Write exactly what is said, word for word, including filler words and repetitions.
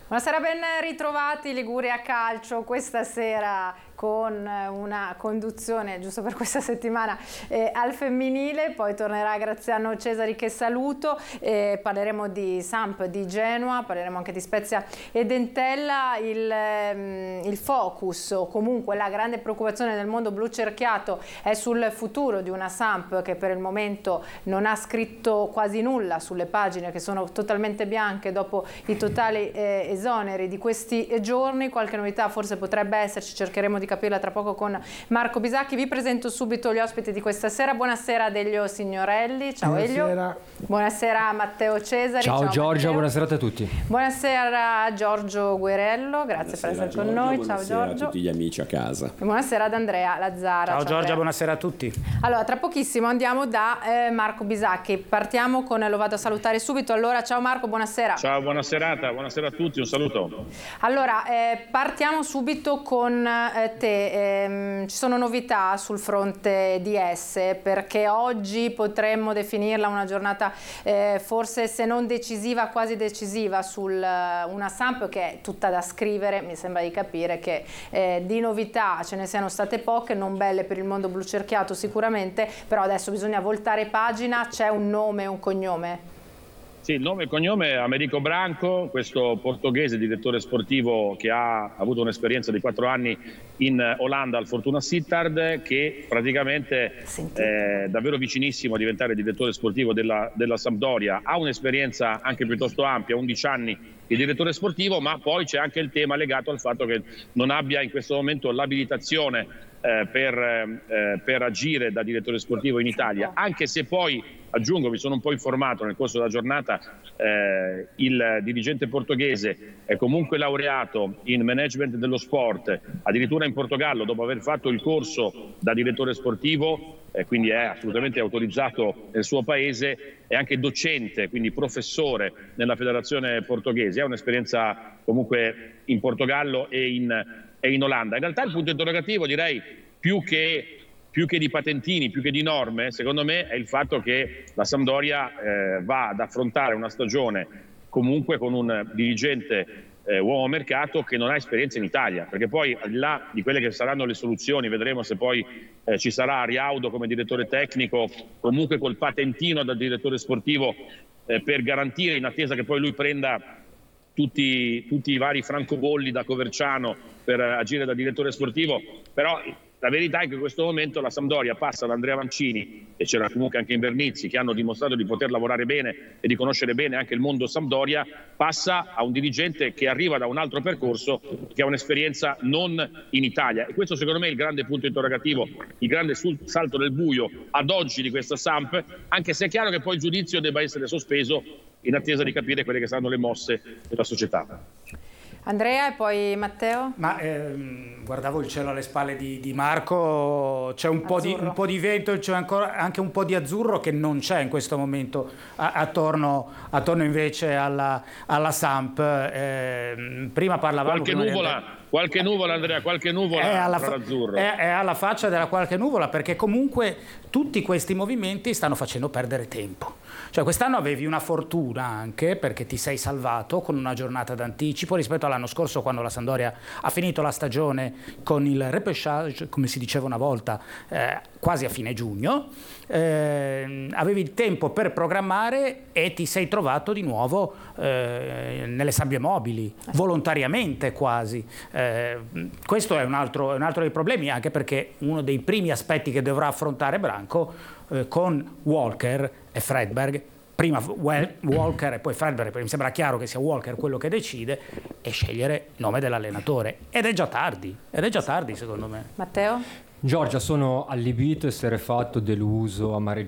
Buonasera, ben ritrovati Liguria Calcio questa sera con una conduzione, giusto per questa settimana, eh, al femminile. Poi tornerà Graziano Cesari, che saluto, eh, parleremo di Samp, di Genoa, parleremo anche di Spezia ed Entella. Il, ehm, il focus, o comunque la grande preoccupazione del mondo blu cerchiato, è sul futuro di una Samp che per il momento non ha scritto quasi nulla sulle pagine, che sono totalmente bianche dopo i totali eh, esoneri di questi giorni. Qualche novità forse potrebbe esserci, cercheremo di capirla tra poco con Marco Bisacchi. Vi presento subito gli ospiti di questa sera. Buonasera Delio Signorelli. Ciao. Buonasera. Elio. Buonasera Matteo Cesari. Ciao, ciao Giorgio, Matteo. Buonasera a tutti. Buonasera Giorgio Guerello, grazie Buonasera, per essere Giorgio, con noi. buonasera Ciao Giorgio. a tutti gli amici a casa. E buonasera ad Andrea Lazzara. Ciao, Ciao Giorgia, Andrea. buonasera a tutti. Allora, tra pochissimo andiamo da eh, Marco Bisacchi. Partiamo con, lo vado a salutare subito. Allora, ciao Marco, buonasera. Ciao, buona serata, buonasera a tutti, un saluto. Allora, eh, partiamo subito con eh, te. Eh, ci sono novità sul fronte di S, perché oggi potremmo definirla una giornata eh, forse, se non decisiva, quasi decisiva sul uh, una Samp che è tutta da scrivere. Mi sembra di capire che eh, di novità ce ne siano state poche, non belle per il mondo blu cerchiato sicuramente, però adesso bisogna voltare pagina. C'è un nome e un cognome? Sì, il nome e cognome è Americo Branco, questo portoghese direttore sportivo che ha avuto un'esperienza di quattro anni in Olanda al Fortuna Sittard, che praticamente è davvero vicinissimo a diventare direttore sportivo della, della Sampdoria. Ha un'esperienza anche piuttosto ampia, undici anni di direttore sportivo, ma poi c'è anche il tema legato al fatto che non abbia in questo momento l'abilitazione eh, per, eh, per agire da direttore sportivo in Italia, anche se poi, aggiungo, mi sono un po' informato nel corso della giornata, eh, il dirigente portoghese è comunque laureato in management dello sport, addirittura in Portogallo, dopo aver fatto il corso da direttore sportivo, eh, quindi è assolutamente autorizzato nel suo paese, è anche docente, quindi professore nella federazione portoghese, ha un'esperienza comunque in Portogallo e in, e in Olanda. In realtà il punto interrogativo, direi, più che più che di patentini, più che di norme, secondo me è il fatto che la Sampdoria eh, va ad affrontare una stagione comunque con un dirigente eh, uomo mercato che non ha esperienza in Italia, perché poi al di là di quelle che saranno le soluzioni, vedremo se poi eh, ci sarà Riaudo come direttore tecnico, comunque col patentino da direttore sportivo eh, per garantire, in attesa che poi lui prenda tutti, tutti i vari francobolli da Coverciano per agire da direttore sportivo. Però la verità è che in questo momento la Sampdoria passa da Andrea Mancini, e c'era comunque anche Invernizzi, che hanno dimostrato di poter lavorare bene e di conoscere bene anche il mondo Sampdoria, passa a un dirigente che arriva da un altro percorso, che ha un'esperienza non in Italia. E questo secondo me è il grande punto interrogativo, il grande salto nel buio ad oggi di questa Samp, anche se è chiaro che poi il giudizio debba essere sospeso in attesa di capire quelle che saranno le mosse della società. Andrea e poi Matteo? Ma ehm, guardavo il cielo alle spalle di, di Marco, c'è un po' di, un po' di vento, c'è ancora anche un po' di azzurro che non c'è in questo momento a, attorno, attorno invece alla, alla Samp. Eh, prima parlavamo... Qualche nuvola, di... qualche nuvola Andrea, qualche nuvola è alla, tra l'azzurro. È, è alla faccia della qualche nuvola, perché comunque tutti questi movimenti stanno facendo perdere tempo. Cioè quest'anno avevi una fortuna anche perché ti sei salvato con una giornata d'anticipo rispetto all'anno scorso, quando la Sampdoria ha finito la stagione con il repêchage, come si diceva una volta, eh, quasi a fine giugno. Eh, avevi il tempo per programmare e ti sei trovato di nuovo eh, nelle sabbie mobili, volontariamente quasi. Eh, questo è un, altro, è un altro dei problemi, anche perché uno dei primi aspetti che dovrà affrontare Branco eh, con Walker e Fredberg, prima Walker e poi Fredberg, perché mi sembra chiaro che sia Walker quello che decide, e scegliere il nome dell'allenatore. Ed è già tardi, ed è già tardi secondo me. Matteo? Giorgia, sono allibito, esterrefatto, deluso, amareggiato